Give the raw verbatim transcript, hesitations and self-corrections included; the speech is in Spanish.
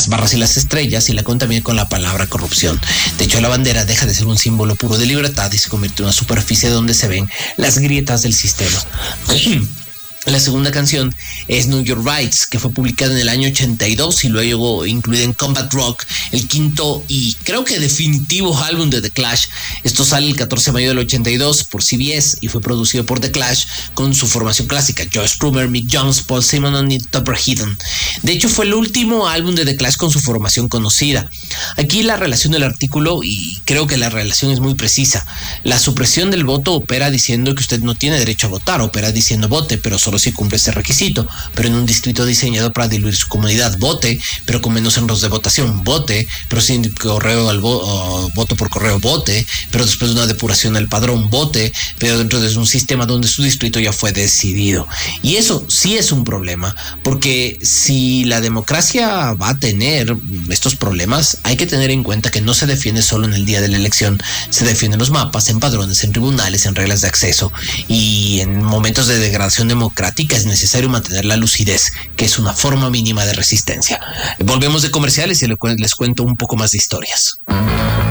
las barras y las estrellas y la contamina con la palabra corrupción. De hecho, la bandera deja de ser un símbolo puro de libertad y se convierte en una superficie donde se ven las grietas del sistema. La segunda canción es Know Your Rights, que fue publicada en el año ochenta y dos y luego incluida en Combat Rock, el quinto y creo que definitivo álbum de The Clash. Esto sale el catorce de mayo del ochenta y dos por C B S y fue producido por The Clash con su formación clásica: Joe Strummer, Mick Jones, Paul Simonon y Topper Headon. De hecho, fue el último álbum de The Clash con su formación conocida. Aquí la relación del artículo, y creo que la relación es muy precisa. La supresión del voto opera diciendo que usted no tiene derecho a votar, opera diciendo vote, pero solo si cumple ese requisito, pero en un distrito diseñado para diluir su comunidad. Vote, pero con menos centros de votación. Vote, pero sin correo al vo- voto por correo. Vote, pero después de una depuración al padrón. Vote, pero dentro de un sistema donde su distrito ya fue decidido. Y eso sí es un problema, porque si la democracia va a tener estos problemas, hay que tener en cuenta que no se defiende solo en el día de la elección, se defiende en los mapas, en padrones, en tribunales, en reglas de acceso, y en momentos de degradación democrática es necesario mantener la lucidez, que es una forma mínima de resistencia. Volvemos de comerciales y les cuento un poco más de historias.